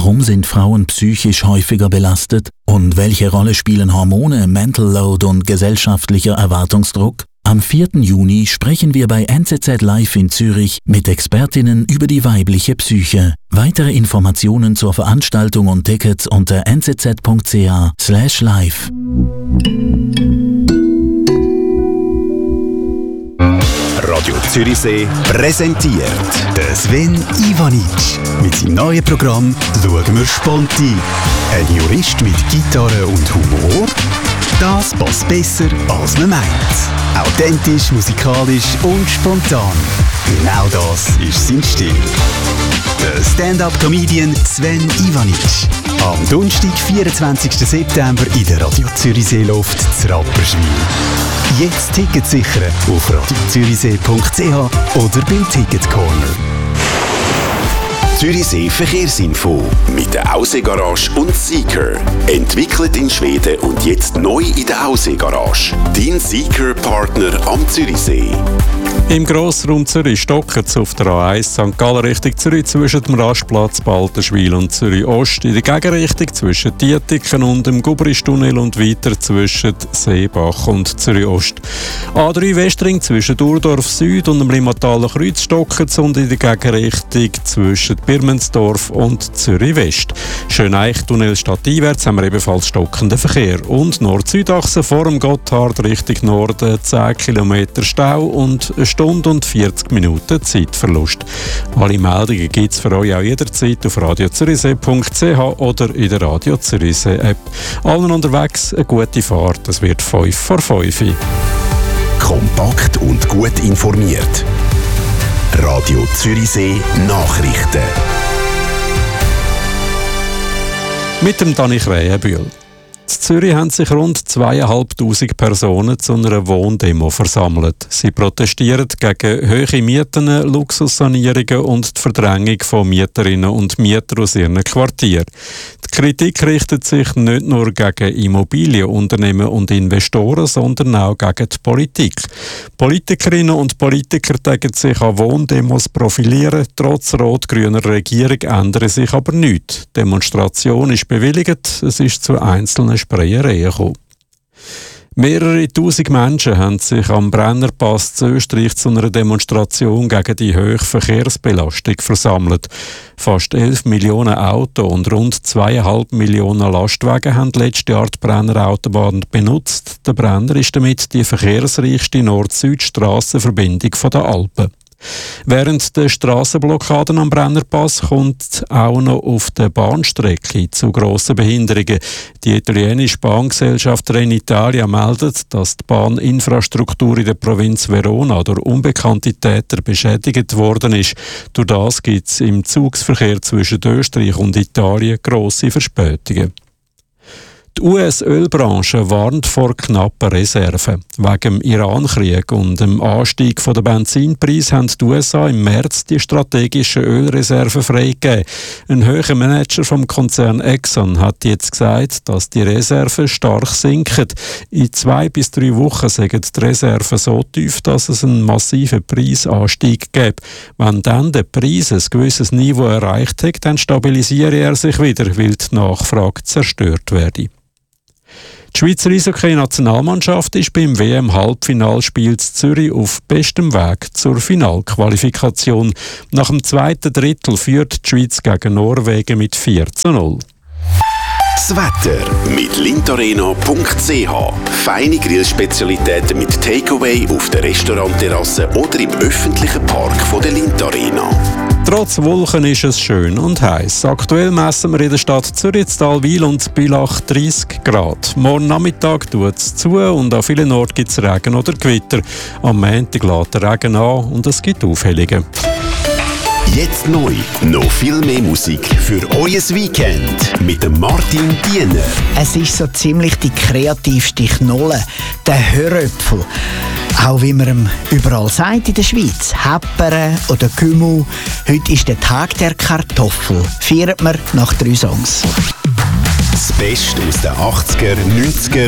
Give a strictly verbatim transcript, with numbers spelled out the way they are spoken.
Warum sind Frauen psychisch häufiger belastet? Und welche Rolle spielen Hormone, Mental Load und gesellschaftlicher Erwartungsdruck? Am vierten Juni sprechen wir bei N Z Z Live in Zürich mit Expertinnen über die weibliche Psyche. Weitere Informationen zur Veranstaltung und Tickets unter n z z punkt c h slash live. Radio Zürichsee präsentiert den Sven Ivanic. Mit seinem neuen Programm «Schauen wir spontan». Ein Jurist mit Gitarre und Humor? Das passt besser, als man meint. Authentisch, musikalisch und spontan. Genau das ist sein Stil. Der Stand-up-Comedian Sven Ivanic. Am Donnerstag, vierundzwanzigsten September in der Radio Zürichsee-Luft zu Rapperswil. Jetzt Tickets sichern auf radio zürichsee punkt c h oder beim Ticketcorner. Zürichsee Verkehrsinfo mit der Aussee-Garage und Seeker. Entwickelt in Schweden und jetzt neu in der Aussee-Garage. Dein Seeker-Partner am Zürichsee. Im Grossraum Zürich stocken es auf der A eins Sankt Gallen Richtung Zürich zwischen dem Rastplatz Baltenschwil und Zürich Ost, in der Gegenrichtung zwischen Dietiken und dem Gubristunnel und weiter zwischen Seebach und Zürich Ost. A drei Westring zwischen Urdorf Süd und dem Limmataler Kreuz stocken es und in der Gegenrichtung zwischen Birmensdorf und Zürich West. Schöneichtunnel stadteinwärts haben wir ebenfalls stockenden Verkehr. Und Nord-Süd-Achse vor dem Gotthard Richtung Norden zehn Kilometer Stau und eine Stunde und vierzig Minuten Zeitverlust. Alle Meldungen gibt es für euch auch jederzeit auf radio zürichsee punkt c h oder in der Radio Zürichsee App. Allen unterwegs eine gute Fahrt, es wird fünf vor fünf. Kompakt und gut informiert. Radio Zürichsee Nachrichten. Mit dem Dani Krähenbühl. In Zürich haben sich rund zweitausendfünfhundert Personen zu einer Wohndemo versammelt. Sie protestieren gegen hohe Mieten, Luxussanierungen und die Verdrängung von Mieterinnen und Mietern aus ihren Quartieren. Die Kritik richtet sich nicht nur gegen Immobilienunternehmen und Investoren, sondern auch gegen die Politik. Politikerinnen und Politiker tägen sich an Wohndemos profilieren, trotz rot-grüner Regierung ändern sich aber nichts. Die Demonstration ist bewilligt, es ist zu einzelnen Sprayereien gekommen. Mehrere tausend Menschen haben sich am Brennerpass zu Österreich zu einer Demonstration gegen die hohe Verkehrsbelastung versammelt. Fast elf Millionen Autos und rund zweieinhalb Millionen Lastwagen haben letztes Jahr die Brennerautobahn benutzt. Der Brenner ist damit die verkehrsreichste Nord-Süd-Strassenverbindung der Alpen. Während der Strassenblockaden am Brennerpass kommt auch noch auf der Bahnstrecke zu grossen Behinderungen. Die italienische Bahngesellschaft Trenitalia meldet, dass die Bahninfrastruktur in der Provinz Verona durch unbekannte Täter beschädigt worden ist. Durch das gibt es im Zugsverkehr zwischen Österreich und Italien grosse Verspätungen. Die U S-Ölbranche warnt vor knappen Reserven. Wegen dem Iran-Krieg und dem Anstieg der Benzinpreise haben die U S A im März die strategischen Ölreserven freigegeben. Ein hoher Manager vom Konzern Exxon hat jetzt gesagt, dass die Reserven stark sinken. In zwei bis drei Wochen sind die Reserven so tief, dass es einen massiven Preisanstieg gibt. Wenn dann der Preis ein gewisses Niveau erreicht hat, dann stabilisiere er sich wieder, weil die Nachfrage zerstört werde. Die Schweizer Eishockey-Nationalmannschaft ist beim W M-Halbfinalspiel in Zürich auf bestem Weg zur Finalqualifikation. Nach dem zweiten Drittel führt die Schweiz gegen Norwegen mit vier zu null. Das Wetter mit lintarena punkt c h. Feine Grillspezialitäten mit Takeaway auf der Restaurantterrasse oder im öffentlichen Park von der Lintarena. Trotz Wolken ist es schön und heiß. Aktuell messen wir in der Stadt Zürich, Talwil und Bülach dreißig Grad. Morgen Nachmittag tut es zu und an vielen Orten gibt es Regen oder Gewitter. Am Montag lässt der Regen an und es gibt Aufhellungen. Jetzt neu, noch viel mehr Musik für euer Weekend mit dem Martin Diener. Es ist so ziemlich die kreativste Knolle, der Höröpfel. Auch wie man ihm überall sagt in der Schweiz, Häppere oder Kümmel. Heute ist der Tag der Kartoffel. Feiert wir nach drei Songs. Das Beste aus den achtziger, neunziger